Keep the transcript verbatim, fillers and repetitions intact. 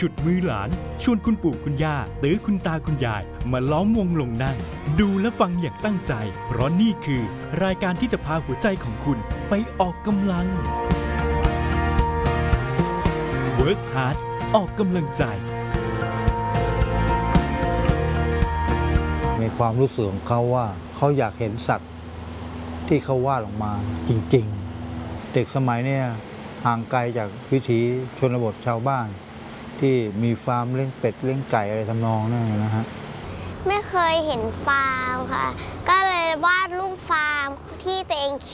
ฉุดมือหลานชวนคุณปู่คุณย่าหรือคุณตาคุณยายมาล้อมวงลงนั่งดูและฟังอย่างตั้งใจ เพราะนี่คือรายการที่จะพาหัวใจของคุณไปออกกำลัง Work Hard ออกกำลังใจในความรู้สึกของเขาว่าเขาอยากเห็นสัตว์ที่เขาวาดออกมาจริงๆเด็กสมัยนี้ห่างไกลจากวิถีชนบทชาวบ้านที่มีฟาร์มเลี้ยงเป็ดเลี้ยงไก่อะไรทำนองนั่นนะฮะไม่เคยเห็นฟาร์มค่ะก็เลยวาดรูปฟาร์มที่ตัวเอง